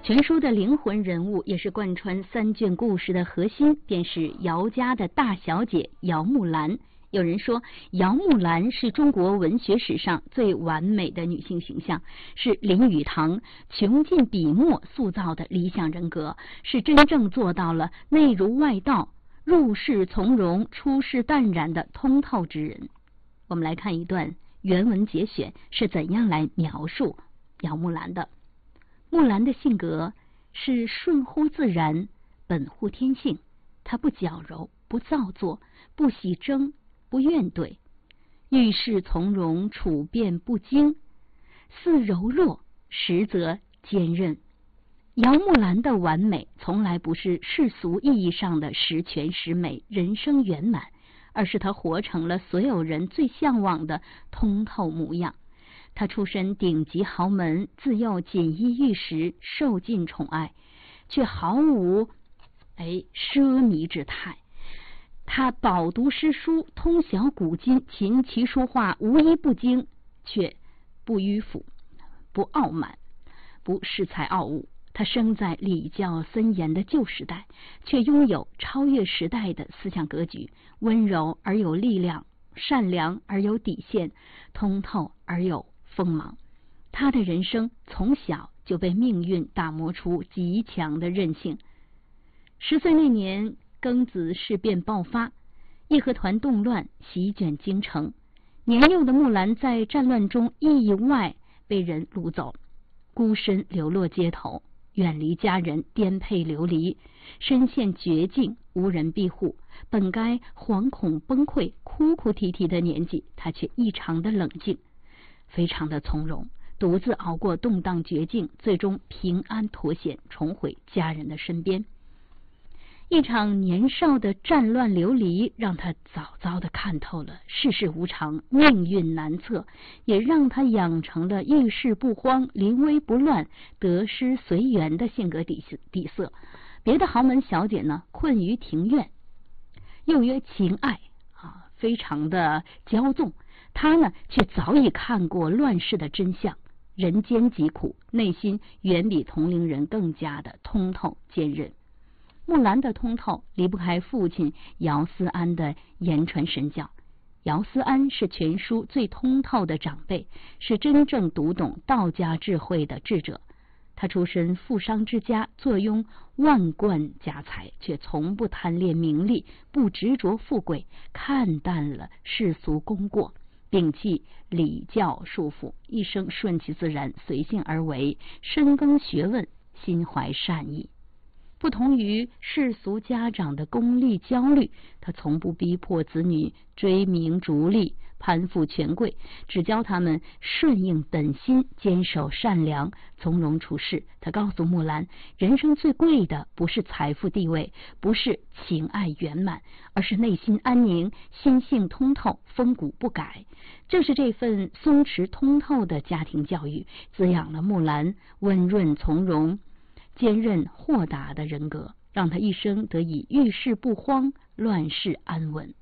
全书的灵魂人物，也是贯穿3卷故事的核心，便是姚家的大小姐姚木兰。有人说，姚木兰是中国文学史上最完美的女性形象，是林语堂穷尽笔墨塑造的理想人格，是真正做到了内儒外道、入世从容、出世淡然的通透之人。我们来看一段原文节选是怎样来描述姚木兰的。木兰的性格是顺乎自然，本乎天性，她不矫揉，不造作，不喜争，不怨怼，遇事从容，处变不惊，似柔弱，实则坚韧。姚木兰的完美从来不是世俗意义上的十全十美、人生圆满，而是她活成了所有人最向往的通透模样。她出身顶级豪门，自幼锦衣玉食，受尽宠爱，却毫无奢靡之态。他饱读诗书，通晓古今，琴棋书画无一不精，却不迂腐，不傲慢，不恃才傲物。他生在礼教森严的旧时代，却拥有超越时代的思想格局，温柔而有力量，善良而有底线，通透而有锋芒。他的人生从小就被命运打磨出极强的韧性。10岁那年，庚子事变爆发，义和团动乱席卷京城。年幼的木兰在战乱中意外被人掳走，孤身流落街头，远离家人，颠沛流离，身陷绝境，无人庇护。本该惶恐崩溃、哭哭啼啼的年纪，他却异常的冷静，非常的从容，独自熬过动荡绝境，最终平安脱险，重回家人的身边。一场年少的战乱流离，让他早早的看透了世事无常，命运难测，也让他养成了遇事不慌、临危不乱、得失随缘的性格底色。别的豪门小姐呢，困于庭院，又曰情爱非常的骄纵，他呢却早已看过乱世的真相，人间疾苦，内心远比同龄人更加的通透坚韧。木兰的通透离不开父亲姚思安的言传身教。姚思安是全书最通透的长辈，是真正读懂道家智慧的智者。他出身富商之家，坐拥万贯家财，却从不贪恋名利，不执着富贵，看淡了世俗功过，摒弃礼教束缚，一生顺其自然，随性而为，深耕学问，心怀善意。不同于世俗家长的功利焦虑，他从不逼迫子女追名逐利、攀附权贵，只教他们顺应本心，坚守善良，从容处事。他告诉木兰，人生最贵的不是财富地位，不是情爱圆满，而是内心安宁，心性通透，风骨不改。正是这份松弛通透的家庭教育，滋养了木兰温润从容、坚韧豁达的人格，让他一生得以遇事不慌，乱世安稳。